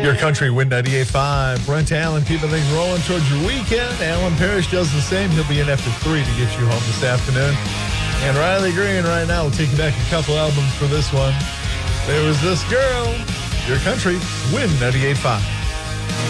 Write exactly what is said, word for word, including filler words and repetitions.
Your country, Win ninety-eight point five. Brent Allen keeping things rolling towards your weekend. Alan Parrish does the same. He'll be in after three to get you home this afternoon. And Riley Green right now will take you back a couple albums for this one. There was this girl. Your country, Win ninety-eight point five.